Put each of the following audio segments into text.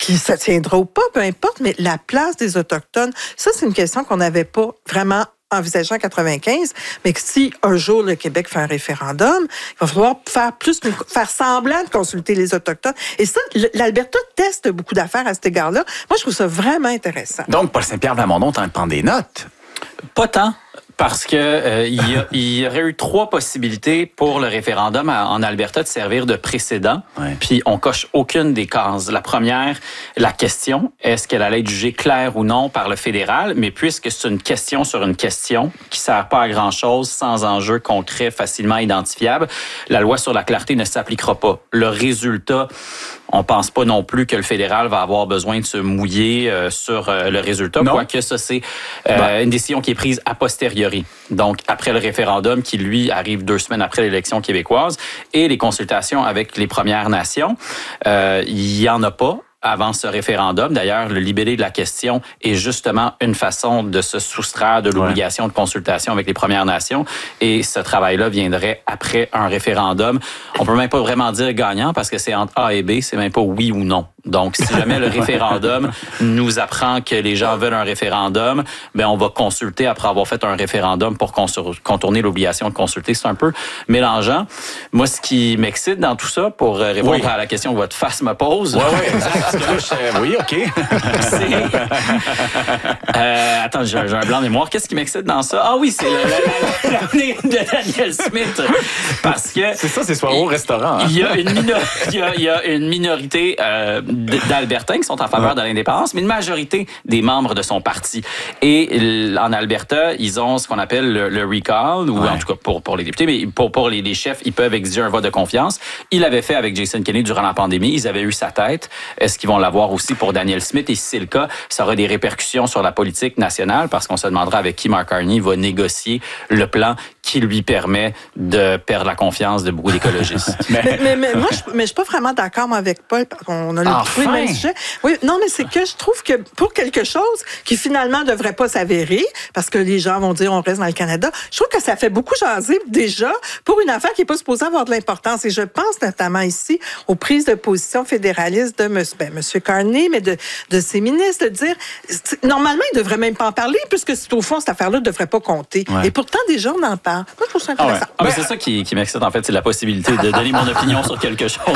qui se tiendra ou pas, peu importe, mais la place des Autochtones, ça, c'est une question qu'on n'avait pas vraiment envisagé en 95, mais que si un jour le Québec fait un référendum, il va falloir faire semblant de consulter les Autochtones. Et ça, l'Alberta teste beaucoup d'affaires à cet égard-là. Moi, je trouve ça vraiment intéressant. Donc, Paul Saint-Pierre Plamondon est en train de prendre des notes. Pas tant. Parce que il y aurait eu 3 possibilités pour le référendum en Alberta de servir de précédent. Ouais. Puis on coche aucune des cases. La première, la question, est-ce qu'elle allait être jugée claire ou non par le fédéral? Mais puisque c'est une question sur une question qui sert pas à grand-chose, sans enjeu concret, facilement identifiable, la loi sur la clarté ne s'appliquera pas. Le résultat, on pense pas non plus que le fédéral va avoir besoin de se mouiller sur le résultat, quoique ça, c'est une décision qui est prise a posteriori. Donc, après le référendum qui, lui, arrive 2 semaines après l'élection québécoise et les consultations avec les Premières Nations, il y en a pas avant ce référendum. D'ailleurs, le libellé de la question est justement une façon de se soustraire de l'obligation de consultation avec les Premières Nations. Et ce travail-là viendrait après un référendum. On peut même pas vraiment dire gagnant parce que c'est entre A et B, c'est même pas oui ou non. Donc, si jamais le référendum nous apprend que les gens veulent un référendum, ben on va consulter après avoir fait un référendum pour contourner l'obligation de consulter. C'est un peu mélangeant. Moi, ce qui m'excite dans tout ça, pour répondre à la question que votre face me pose... Oui, OK. Attends, j'ai un blanc de mémoire. Qu'est-ce qui m'excite dans ça? Ah oui, c'est l'avenir de Daniel Smith. Parce que... C'est ça, c'est soir au restaurant. Hein? Il y a une minorité d'Albertains qui sont en faveur de l'indépendance, mais une majorité des membres de son parti. Et en Alberta, ils ont ce qu'on appelle le recall, ou en tout cas pour les députés, mais pour les chefs, ils peuvent exiger un vote de confiance. Ils l'avaient fait avec Jason Kenney durant la pandémie. Ils avaient eu sa tête. Est-ce qu'ils vont l'avoir aussi pour Daniel Smith? Et si c'est le cas, ça aura des répercussions sur la politique nationale parce qu'on se demandera avec qui Mark Carney va négocier le plan qui lui permet de perdre la confiance de beaucoup d'écologistes. mais moi, je suis pas vraiment d'accord avec Paul. On a trouvé le même sujet. Oui, non, mais c'est que je trouve que pour quelque chose qui finalement devrait pas s'avérer, parce que les gens vont dire on reste dans le Canada, je trouve que ça fait beaucoup jaser déjà pour une affaire qui est pas supposée avoir de l'importance. Et je pense notamment ici aux prises de position fédéralistes de M. Carney, mais de ses ministres, de dire normalement, ils devraient même pas en parler, puisque au fond, cette affaire-là ne devrait pas compter. Ouais. Et pourtant, déjà, on en parle. Moi, je trouve ça intéressant. Mais c'est ça qui m'excite, en fait, c'est la possibilité de donner mon opinion sur quelque chose.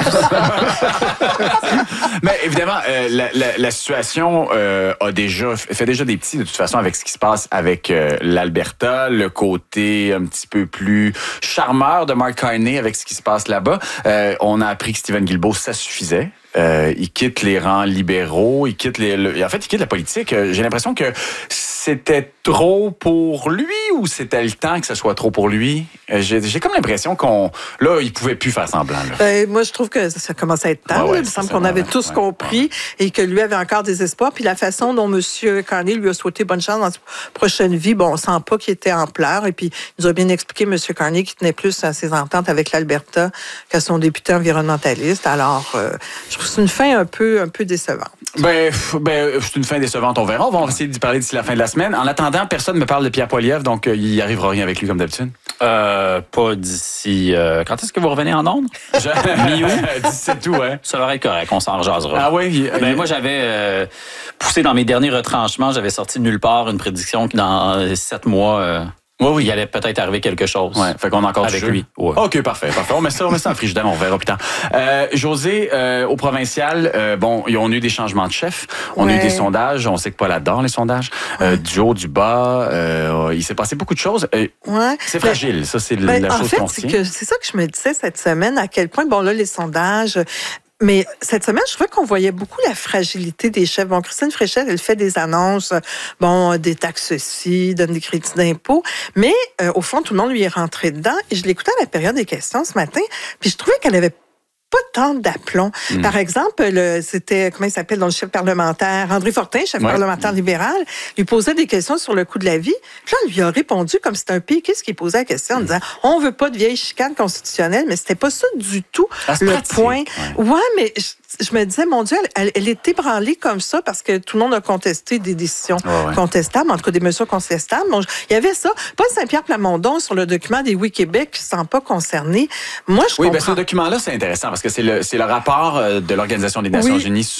Mais évidemment, la situation fait déjà des petits, de toute façon, avec ce qui se passe avec l'Alberta, le côté un petit peu plus charmeur de Mark Carney avec ce qui se passe là-bas. On a appris que Stephen Guilbeault, ça suffisait. Il quitte les rangs libéraux, il quitte la politique. J'ai l'impression que c'était trop pour lui ou c'était le temps que ce soit trop pour lui? J'ai comme l'impression il pouvait plus faire semblant. Là. Moi, je trouve que ça commence à être temps. Il me semble qu'on avait tous compris et que lui avait encore des espoirs. Puis la façon dont M. Carney lui a souhaité bonne chance dans sa prochaine vie, on sent pas qu'il était en pleurs. Et puis, il nous a bien expliqué, M. Carney, qu'il tenait plus à ses ententes avec l'Alberta qu'à son député environnementaliste. Alors, je trouve que c'est une fin un peu décevante. C'est une fin décevante, on verra. On va essayer d'y parler d'ici la fin de la semaine. En attendant, personne ne me parle de Pierre Poilievre, donc il n'y arrivera rien avec lui comme d'habitude. Pas d'ici... quand est-ce que vous revenez en ondes? Mi-août? 17 août, ouais. Ça devrait être correct, on s'en jasera. Ah oui? Moi, j'avais poussé dans mes derniers retranchements, j'avais sorti de nulle part une prédiction que dans 7 mois... il allait peut-être arriver quelque chose. Ouais, fait qu'on a encore avec lui. Ouais. OK, parfait. On met ça en frigidaire, on verra plus tard. José, au provincial, ils ont eu des changements de chef. On a eu des sondages. On sait que Paul adore les sondages. Du haut, du bas. Il s'est passé beaucoup de choses. C'est fragile. Ça, c'est la chose qu'on tient. C'est ça que je me disais cette semaine, à quel point, les sondages... Mais cette semaine, je trouvais qu'on voyait beaucoup la fragilité des chefs. Christine Fréchette, elle fait des annonces, des taxes-ci, donne des crédits d'impôt. Mais au fond, tout le monde lui est rentré dedans. Et je l'écoutais à la période des questions ce matin, puis je trouvais qu'elle avait pas tant d'aplomb. Par exemple, c'était, comment il s'appelle, le chef parlementaire, André Fortin, chef parlementaire libéral, lui posait des questions sur le coût de la vie. Puis là, on lui a répondu comme c'était un piquiste qui posait la question en disant, on veut pas de vieille chicane constitutionnelle, mais c'était pas ça du tout le point. Ouais, mais je me disais, mon Dieu, elle est ébranlée comme ça parce que tout le monde a contesté des décisions contestables, en tout cas des mesures contestables. Donc, il y avait ça. Paul Saint-Pierre Plamondon sur le document des Oui Québec qui ne sont pas concernés. Moi, je comprends. Ce document-là, c'est intéressant parce que c'est le rapport de l'Organisation des Nations Unies